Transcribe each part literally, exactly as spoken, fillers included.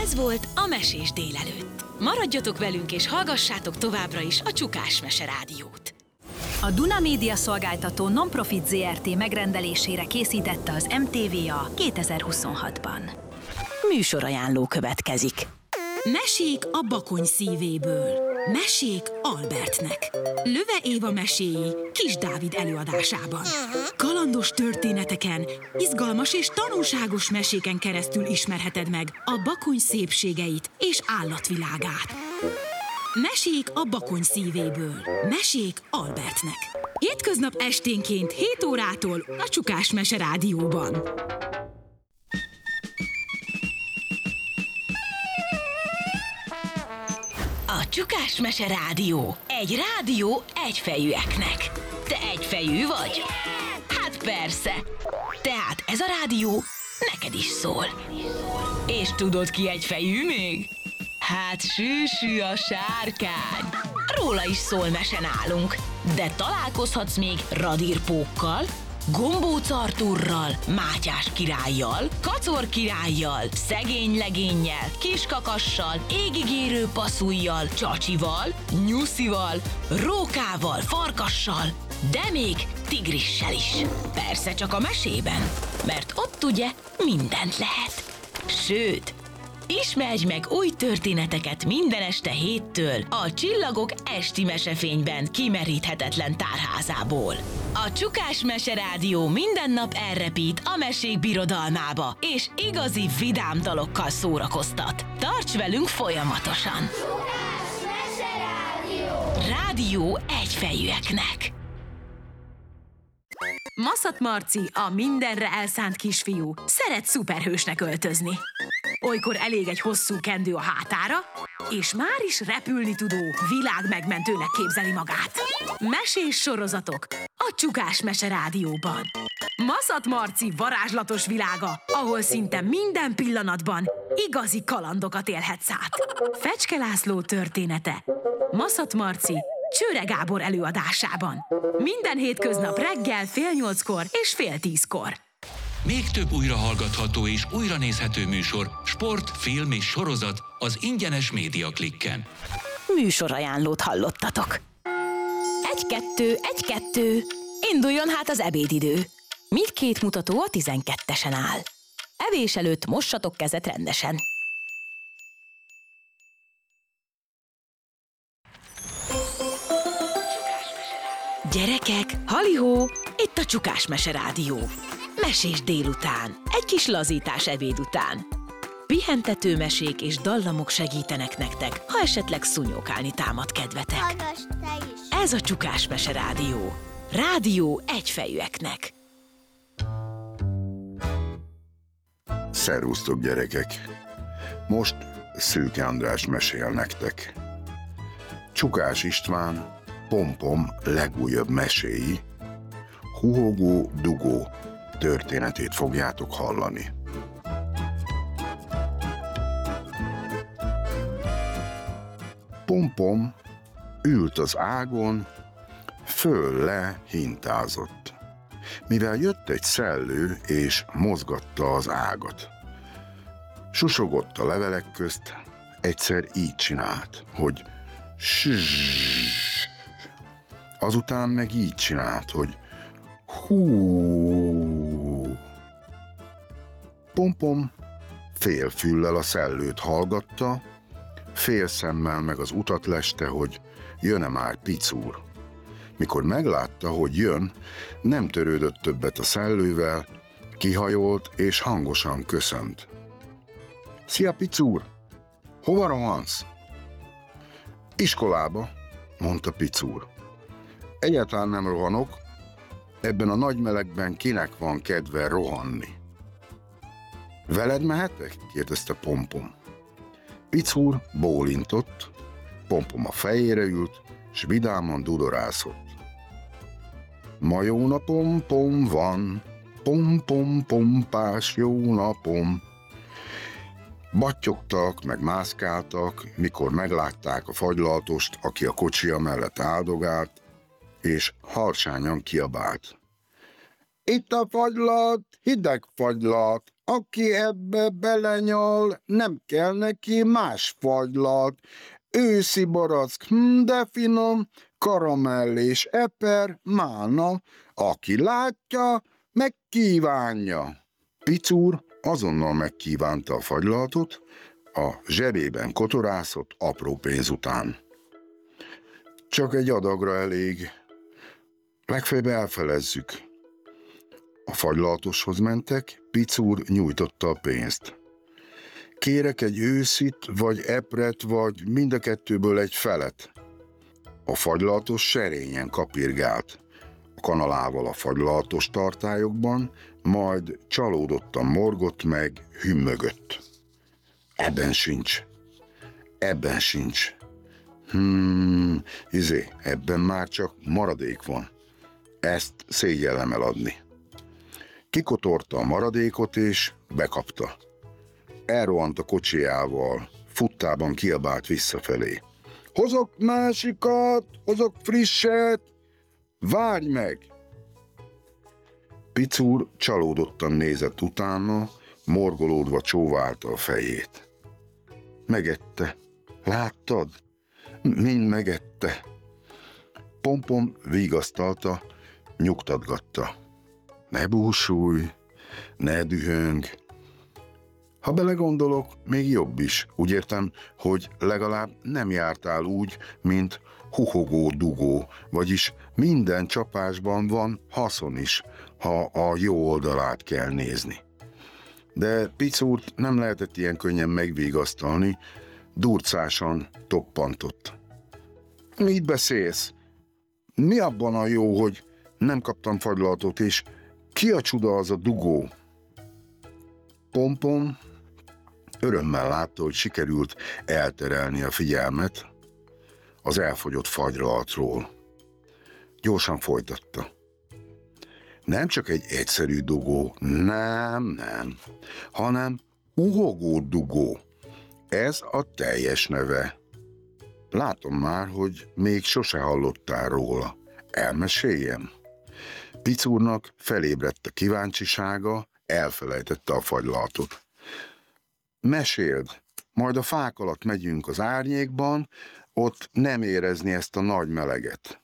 Ez volt a Mesés délelőtt. Maradjatok velünk és hallgassátok továbbra is a Csukás Mese Rádiót. A Duna Média Szolgáltató Nonprofit zé er té megrendelésére készítette az em té vé á kétezer-huszonhatban. Műsorajánló következik. Mesék a Bakony szívéből. Mesék Albertnek. Löve Éva meséi Kis Dávid előadásában. Kalandos történeteken, izgalmas és tanulságos meséken keresztül ismerheted meg a Bakony szépségeit és állatvilágát. Mesék a Bakony szívéből. Mesék Albertnek. Hétköznap esténként hét órától a Csukás Mese Rádióban. A Csukás Mese Rádió. Egy rádió egyfejűeknek. Te egyfejű vagy? Hát persze. Tehát ez a rádió neked is szól. És tudod ki egyfejű még? Hát Sűsű a sárkány. Róla is szól mese nálunk. De találkozhatsz még Radírpókkal, Gombóc Artúrral, Mátyás királlyal, Kacor királlyal, Szegény legénnyel, Kiskakassal, Égigérő passzujjal, Csacsival, Nyuszival, Rókával, Farkassal, de még Tigrissel is. Persze csak a mesében, mert ott ugye mindent lehet. Sőt, ismerj meg új történeteket minden este héttől a Csillagok esti mesefényben kimeríthetetlen tárházából. A Csukás Mese Rádió minden nap elrepít a mesék birodalmába, és igazi vidám dalokkal szórakoztat. Tarts velünk folyamatosan! Csukás Mese Rádió! Rádió egyfejűeknek! Maszat Marci, a mindenre elszánt kisfiú, szeret szuperhősnek öltözni. Olykor elég egy hosszú kendő a hátára, és már is repülni tudó, világmegmentőnek képzeli magát. Mesés sorozatok a Csukás Mese Rádióban. Maszat Marci varázslatos világa, ahol szinte minden pillanatban igazi kalandokat élhetsz át. Fecske László története. Maszat Marci Csőre Gábor előadásában. Minden hétköznap reggel fél nyolckor és fél tízkor. Még több újrahallgatható és újranézhető műsor, sport, film és sorozat az ingyenes Média Klikken. Műsorajánlót hallottatok. Egy-kettő, egy-kettő. Induljon hát az ebédidő. Mindkét mutató a tizenkettesen áll. Evés előtt mossatok kezet rendesen. Gyerekek, halihó, itt a Csukás Mese Rádió. Mesés délután, egy kis lazítás ebéd után. Pihentető mesék és dallamok segítenek nektek, ha esetleg szúnyókálni támad kedvetek. Hallgass te is! Ez a Csukás Mese Rádió. Rádió egyfejűeknek. Szervusztok, gyerekek! Most Szőke András mesél nektek. Csukás István Pompom legújabb meséi, Huhogó Dugó történetét fogjátok hallani. Pompom ült az ágon, föl-le hintázott, mivel jött egy szellő és mozgatta az ágat. Susogott a levelek közt, egyszer így csinált, hogy zzz. Azután meg így csinált, hogy hú. Pompom fél füllel a szellőt hallgatta, fél szemmel meg az utat leste, hogy jön-e már Picúr. Mikor meglátta, hogy jön, nem törődött többet a szellővel, kihajolt és hangosan köszönt. Szia, Picúr! Hova rohansz? Iskolába, mondta Picúr. Egyáltalán nem rohanok, ebben a nagy melegben kinek van kedve rohanni. Veled mehetek? Kérdezte Pompom. Picúr bólintott, Pompom a fejére ült, s vidáman dudorászott. Ma jó napom, pom van, pom pom pompás jó napom. Battyogtak, meg mászkáltak, mikor meglátták a fagylaltost, aki a kocsia mellett áldogált, és halsányan kiabált. Itt a fagylalt, hideg fagylalt, Aki ebbe belenyal, nem kell neki más fagylalt. Őszi barack, hm, de finom, karamell és eper, mána. Aki látja, megkívánja. Picúr azonnal megkívánta a fagylaltot, a zsebében kotorászott apró pénz után. Csak egy adagra elég. Legfeljebb elfelezzük. A fagylaltoshoz mentek, Picúr nyújtotta a pénzt. Kérek egy őszit, vagy epret, vagy mind a kettőből egy felet. A fagylaltos serényen kapirgált, a kanalával a fagylaltos tartályokban, majd csalódottan morgott meg, hümmögött. Ebben sincs. Ebben sincs. Hmm, izé, ebben már csak maradék van. Ezt szégyellem eladni. Kikotorta a maradékot és bekapta. Elrohant a kocsijával, futtában kiabált visszafelé. Hozok másikat, hozok frisset, várj meg! Picúr csalódottan nézett utána, morgolódva csóválta a fejét. Megette. Láttad? Mind megette. Pompom vigasztalta, nyugtatgatta. Ne búsulj, ne dühöng. Ha belegondolok, még jobb is. Úgy értem, hogy legalább nem jártál úgy, mint huhogó-dugó, vagyis minden csapásban van haszon is, ha a jó oldalát kell nézni. De Picúrt nem lehetett ilyen könnyen megvigasztalni, durcásan toppantott. Mit beszélsz? Mi abban a jó, hogy nem kaptam fagylaltot, és ki a csuda az a dugó? Pompom örömmel látta, hogy sikerült elterelni a figyelmet az elfogyott fagylaltról. Gyorsan folytatta. Nem csak egy egyszerű dugó, nem, nem, hanem uhogó dugó. Ez a teljes neve. Látom már, hogy még sose hallottál róla. Elmeséljem? Picúrnak felébredt a kíváncsisága, elfelejtette a fagylaltot. Meséld, majd a fák alatt megyünk az árnyékban, ott nem érezni ezt a nagy meleget.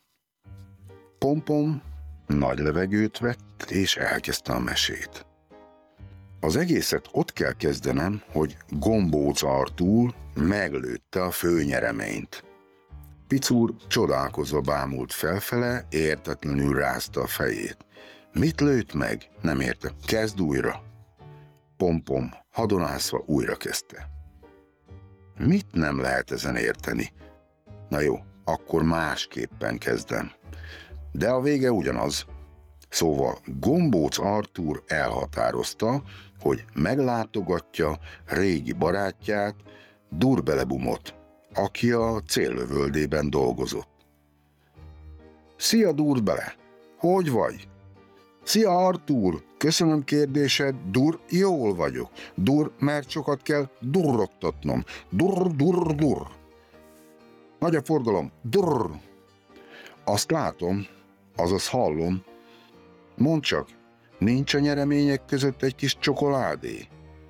Pompom nagy levegőt vett, és elkezdte a mesét. Az egészet ott kell kezdenem, hogy Gombóc Artúr meglőtte a főnyereményt. Picúr csodálkozva bámult felfele, értetlenül rázta a fejét. Mit lőtt meg? Nem érte. Kezd újra. Pompom hadonászva újra kezdte. Mit nem lehet ezen érteni? Na jó, akkor másképpen kezdem. De a vége ugyanaz. Szóval Gombóc Artúr elhatározta, hogy meglátogatja régi barátját, Durbelebumot, aki a céllövöldében dolgozott. Szia, Durbele! Hogy vagy? Szia, Artúr! Köszönöm kérdésed, Dur, jól vagyok. Dur, mert sokat kell durrogtatnom. Dur, dur, dur. Nagy a forgalom. Dur. Azt látom, azaz hallom. Mondd csak, nincs a nyeremények között egy kis csokoládé?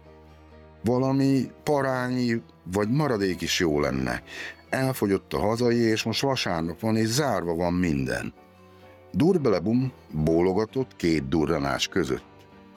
Valami parányi vagy maradék is jó lenne. Elfogyott a hazai, és most vasárnap van, és zárva van minden. Durbelebum bólogatott két durranás között.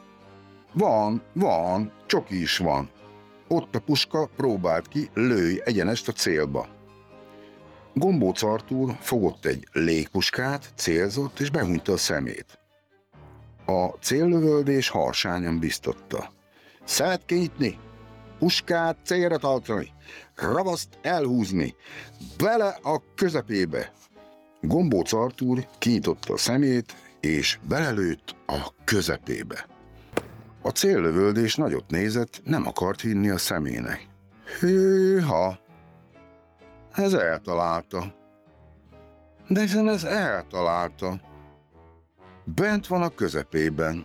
Van, van, csoki is van. Ott a puska, próbált ki, lőj egyenest a célba. Gombóc Artúr fogott egy légpuskát, célzott, és behunyta a szemét. A céllövöldés harsányan biztatta. Szemet kinyitni, puskát célra tartani, ravaszt elhúzni, bele a közepébe. Gombóc Artúr kinyitotta a szemét, és belelőtt a közepébe. A céllövöldés nagyot nézett, nem akart hinni a szemének. Hűha! Ez eltalálta. De hiszen ez eltalálta. Bent van a közepében.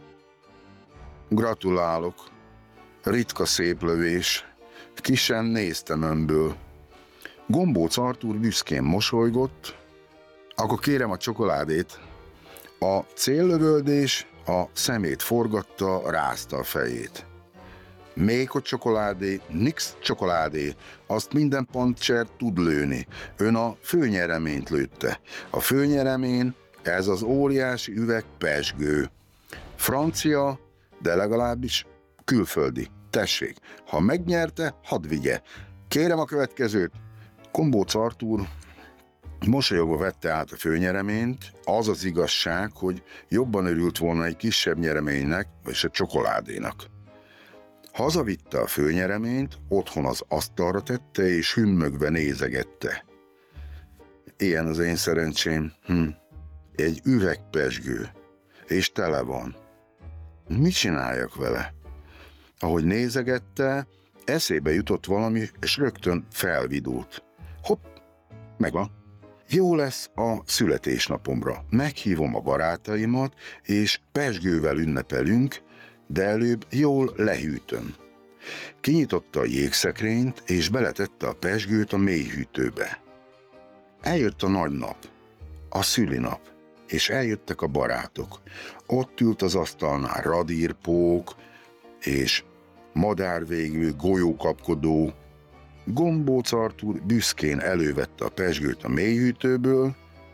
Gratulálok. Ritka szép lövés. Ki sem néztem önből. Gombóc Artúr büszkén mosolygott. Akkor kérem a csokoládét. A céllövöldés a szemét forgatta, rázta a fejét. Még a csokoládé, nix csokoládé, azt minden pancser tud lőni. Ön a főnyereményt lőtte. A főnyeremény, ez az óriási üveg pezsgő. Francia, de legalábbis külföldi. Tessék, ha megnyerte, hadd vigye. Kérem a következőt. Gombóc Artúr mosolyogva vette át a főnyereményt. Az az igazság, hogy jobban örült volna egy kisebb nyereménynek, és a csokoládénak. Hazavitte a főnyereményt, otthon az asztalra tette, és hümmögve nézegette. Ilyen az én szerencsém. Hm. Egy üvegpezsgő, és tele van. Mit csináljak vele? Ahogy nézegette, eszébe jutott valami, és rögtön felvidult. Hopp, megvan. Jó lesz a születésnapomra. Meghívom a barátaimat, és pezsgővel ünnepelünk, de előbb jól lehűtöm. Kinyitotta a jégszekrényt, és beletette a pezsgőt a mélyhűtőbe. Eljött a nagy nap, a szülinap, és eljöttek a barátok. Ott ült az asztalnál radírpók, és madárvégű, golyókapkodó. Gombóc Artúr büszkén elővette a pezsgőt a mélyhűtőből.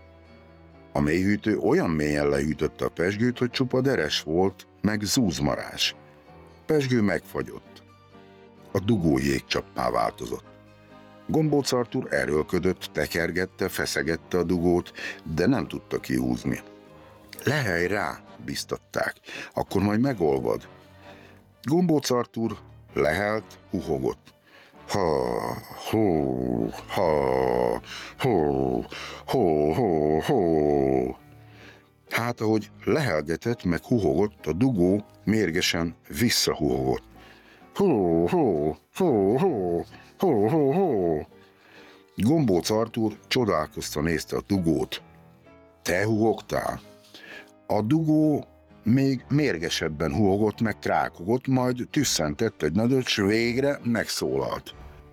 A mélyhűtő olyan mélyen lehűtötte a pezsgőt, hogy csupa deres volt, meg zúzmarás. Pezsgő megfagyott. A dugó jégcsappá változott. Gombóc Artúr erőlködött, tekergette, feszegette a dugót, de nem tudta kihúzni. Lehelj rá, biztatták, akkor majd megolvad. Gombóc Artúr lehelt, huhogott. Ha, hó, ha, hó, hó, hó, hó. Hát, ahogy lehelgetett, meg huhogott, a dugó mérgesen visszahuhogott. Hó, hó, hó, hó, hó, hó, hó. Gombóc Artúr csodálkozva nézte a dugót. Te huhogtál? A dugó még mérgesebben huhogott, meg krákogott, majd tüsszentett egy nagyot, s végre megszólalt.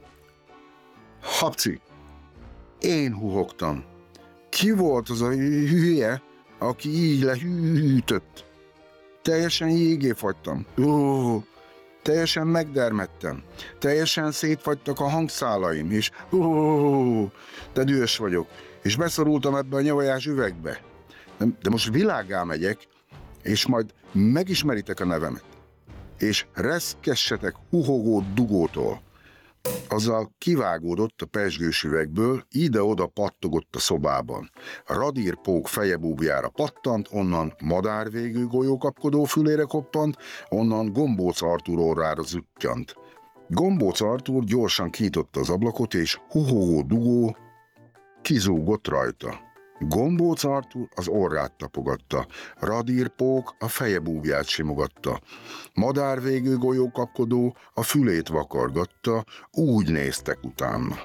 Hapci, én huhogtam. Ki volt az a hülye, aki így lehűtött? Teljesen jégé fagytam. Ó, teljesen megdermedtem. Teljesen szétfagytak a hangszálaim, és ó, de dühös vagyok, és beszorultam ebbe a nyavajás üvegbe. De most világgá megyek, és majd megismeritek a nevemet, és reszkessetek huhogó dugótól. Azzal kivágódott a pezsgős üvegből, ide-oda pattogott a szobában. A radírpók fejebúbjára pattant, onnan madárvégű golyókapkodó fülére koppant, onnan Gombóc Artúr orrára zuttyant. Gombóc Artúr gyorsan kinyitotta az ablakot, és huhogó dugó kizúgott rajta. Gombóc Artúr az orrát tapogatta, radírpók a fejebúbját simogatta, madárvégű golyókapkodó a fülét vakargatta, úgy néztek utána.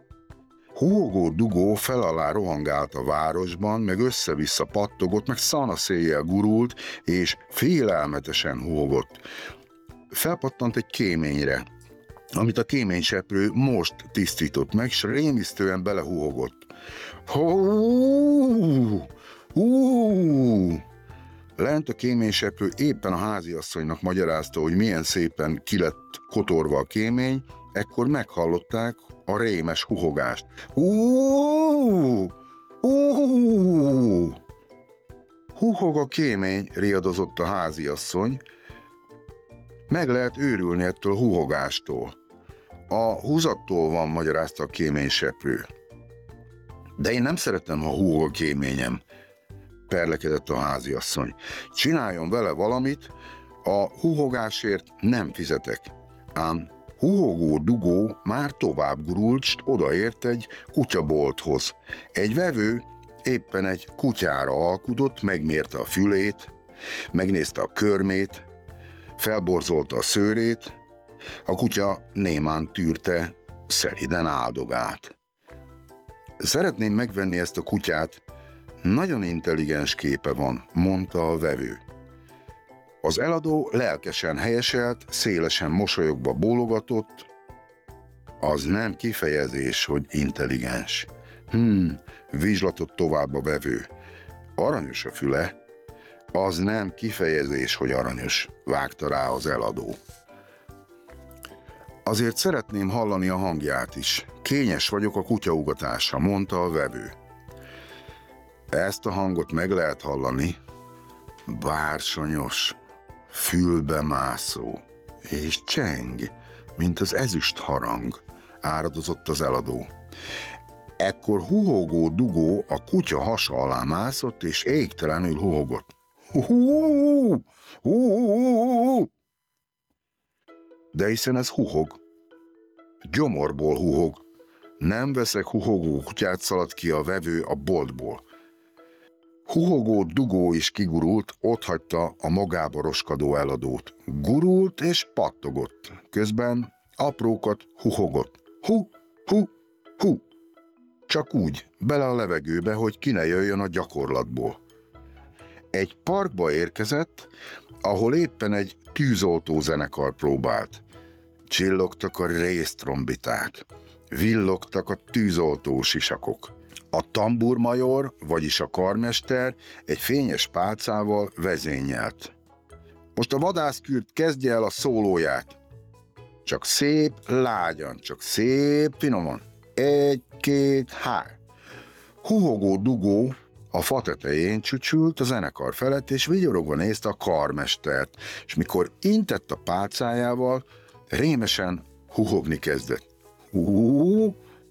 Huhogó dugó fel alá rohangált a városban, meg össze-vissza pattogott, meg szanaszéjjel gurult, és félelmetesen huhogott. Felpattant egy kéményre, amit a kéményseprő most tisztított meg, s rémisztően belehuhogott. Hú, hú. Lent a kéményseprő éppen a háziasszonynak magyarázta, hogy milyen szépen ki lett kotorva a kémény, ekkor meghallották a rémes huhogást. Hú, hú. Huhog a kémény, riadozott a háziasszony. Meg lehet őrülni ettől a huhogástól. A húzattól van, magyarázta a kéményseprő. De én nem szeretem, ha húhog a kéményem, perlekedett a háziasszony. Csináljon vele valamit, a húhogásért nem fizetek. Ám huhogó dugó már tovább gurult, s odaért egy kutyabolthoz. Egy vevő éppen egy kutyára alkudott, megmérte a fülét, megnézte a körmét, felborzolta a szőrét, a kutya némán tűrte, szeliden áldogált. Szeretném megvenni ezt a kutyát, nagyon intelligens képe van, mondta a vevő. Az eladó lelkesen helyeselt, szélesen mosolyogva bólogatott. Az nem kifejezés, hogy intelligens. Hmm, vizslatott tovább a vevő. Aranyos a füle. Az nem kifejezés, hogy aranyos, vágta rá az eladó. Azért szeretném hallani a hangját is. Kényes vagyok a kutyaugatása, mondta a vevő. Ezt a hangot meg lehet hallani. Bársonyos, fülbemászó és cseng, mint az ezüst harang, áradozott az eladó. Ekkor huhogó dugó a kutya hasa alá mászott, és égtelenül huhogott. Hú, hú, de hiszen ez huhog. Gyomorból huhog. Nem veszek huhogó kutyát, szaladt ki a vevő a boltból. Huhogó dugó is kigurult, otthagyta a magába roskadó eladót. Gurult és pattogott. Közben aprókat huhogott. Hu, hu, hu. Csak úgy, bele a levegőbe, hogy ki ne jöjjön a gyakorlatból. Egy parkba érkezett, ahol éppen egy tűzoltó zenekar próbált. Csillogtak a résztrombiták, villogtak a tűzoltó sisakok. A tamburmajor, vagyis a karmester egy fényes pálcával vezényelt. Most a vadászkürt kezdje el a szólóját. Csak szép lágyan, csak szép finoman. Egy, két, hár. Huhogó dugó a fa tetején csücsült a zenekar felett, és vigyorogva nézte a karmestert, és mikor intett a pálcájával, rémesen huhogni kezdett. Hú,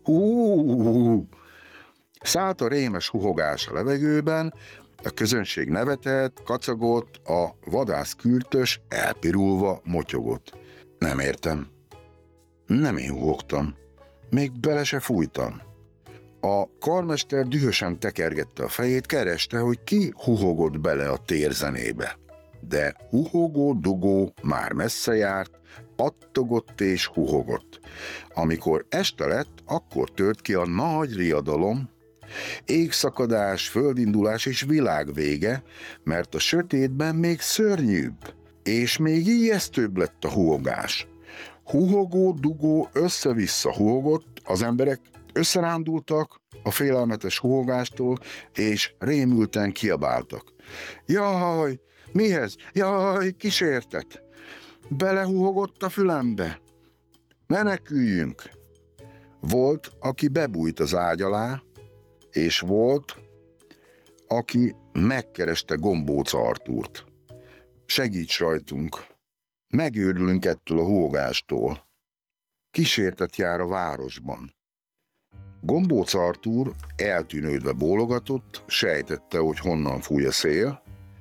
hú, szállt a rémes huhogás a levegőben, a közönség nevetett, kacagott, a vadászkürtös elpirulva motyogott. Nem értem. Nem én huhogtam. Még bele se fújtam. A karmester dühösen tekergette a fejét, kereste, hogy ki huhogott bele a térzenébe. De huhogó dugó már messze járt, pattogott és huhogott. Amikor este lett, akkor tört ki a nagy riadalom, égszakadás, földindulás és világvége, mert a sötétben még szörnyűbb, és még ijesztőbb lett a huhogás. Huhogó dugó össze-vissza huhogott, az emberek összerándultak a félelmetes huhogástól, és rémülten kiabáltak. Jaj, mihez? Jaj, kísértet! Belehuhogott a fülembe! Meneküljünk! Volt, aki bebújt az ágy alá, és volt, aki megkereste Gombóc Artúrt. Segíts rajtunk! Megőrülünk ettől a huhogástól. Kísértet jár a városban. Gombóc Artúr eltűnődve bólogatott, sejtette, hogy honnan fúj a szél.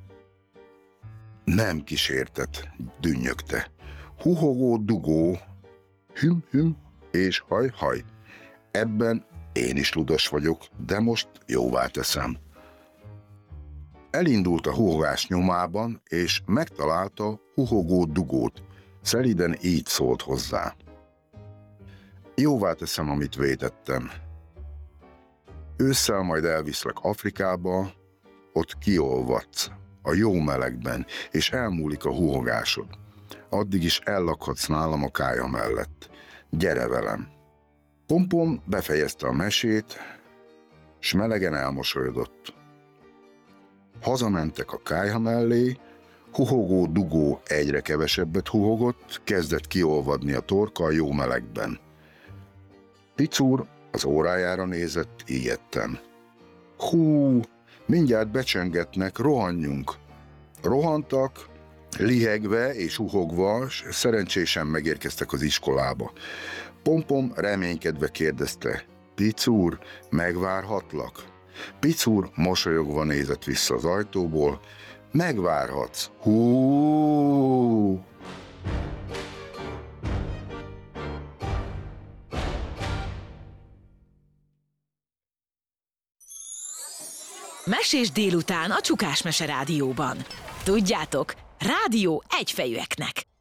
Nem kísértet, dünnyögte. Huhogó dugó, hüm hüm és haj haj. Ebben én is ludas vagyok, de most jóvá teszem. Elindult a huhogás nyomában, és megtalálta huhogó dugót. Szelíden így szólt hozzá. Jóvá teszem, amit vétettem. Ősszel majd elviszlek Afrikába, ott kiolvadsz a jó melegben, és elmúlik a huhogásod. Addig is ellakhatsz nálam a kája mellett. Gyere velem! Pompom befejezte a mesét, s melegen elmosolyodott. Hazamentek a kályha mellé, huhogó dugó egyre kevesebbet huhogott, kezdett kiolvadni a torka a jó melegben. Picúr az órájára nézett ijedten. Hú, mindjárt becsöngetnek, rohanjunk. Rohantak, lihegve és uhogva, szerencsésen megérkeztek az iskolába. Pompom reménykedve kérdezte, Picúr, megvárhatlak? Picúr mosolyogva nézett vissza az ajtóból, megvárhatsz. Hú! Mesés délután a Csukás Mese Rádióban. Tudjátok, rádió egyfejűeknek.